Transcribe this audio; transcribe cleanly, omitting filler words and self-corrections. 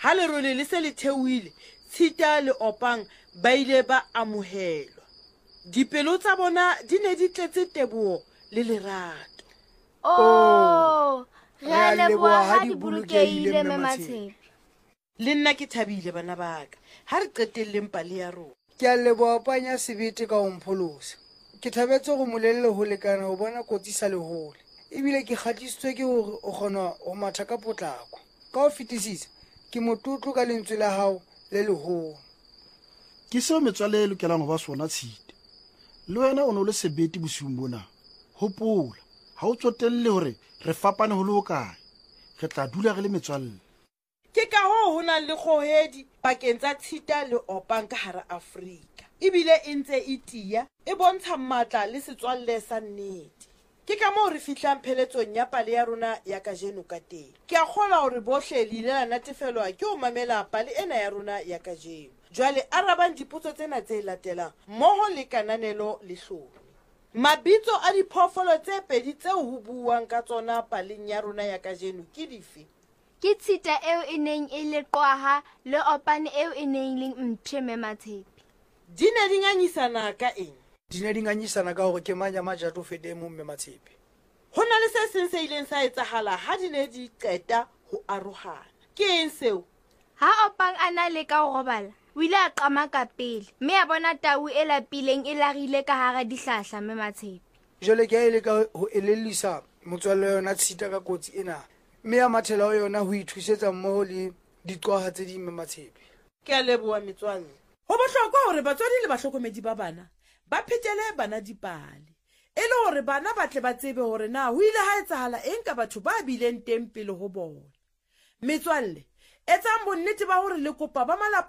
ha lerole le se le theohile, Tshita le Opang ba ile ba amohelwa. Dipelo tsa bona di ne di tletse teboho le lerato. Oh, re a leboha ha di bolokehile mme Matshepe. Le nna ke thabile bana ba ka, ha re qetelleng pale ya rona. Ke a leboha Panya sebete ka ho mpholosa. Ke thabetse go molelle ho lekana ho bona kotsi sa lehole. Ebile ke kgatisitswe ke hore o kgona ho matha ka potlako. Ka ho fetisisa, ke motlotlo ka lentswe la hao le leholo. Ke seo metswalle e lokelang ho ba sona Tshita. Le wena o ne o le sebete bosiung bona. Hopola, ha o tsotelle hore re fapane ho le hokae. Re tla dula re le metswalle. Ke ka ho nang le kgohedi pakeng tsa Tshita le Opang ka hara Afrika. Ebile e ntse e tia, e bontsha matla le setswalle sa nnete. Ke ka moo re fihlang pheletsong ya pale ya rona ya kajeno ka teng. Ke a kgolwa hore bohle le ile la natefelwa ke ho mamela pale ena ya rona ya kajeno. Jwale arabang dipotso tsena tse latelang mmoho le kananelo le hlolo. Mabitso a diphoofolo tse pedi tseo ho buuwang ka tsona paleng ya rona ya kajeno ke dife? Ke Tshita eo e neng e le Qwaha le Opane eo e neng le Mphe mme Matshepe. Di ne di ngangisana ka eng? Di ne di ngangisana ka hore ke manya majato fete mo mme Matshepe. Ho na le se seng se ileng sa etsahala ha di ne di qeta ho arohana. Ke eng seo? Ha Opang a na le ka ho robala, o ile a qama ka pele, mme a bona tau e lapileng e larile ka hara dihlahla mme Matshepe. Jwale ke a ile ka ho elellisa motswalle yona Tshita ka kotsi ena. Mme a mathela ho yona ho ithusetsa mmoho le diqwaha tse di mme Matshepe. Ke a leboha metswalle. Ho bohlokwa hore batswadi le bahlokomedi ba bana ba phetele bana dipale. E le hore bana ba tle ba tsebe hore na ho ile ha etsahala eng ka batho ba bileng teng pele ho bona. Metswalle, etsang bonnete ba hore le kopa ba malapa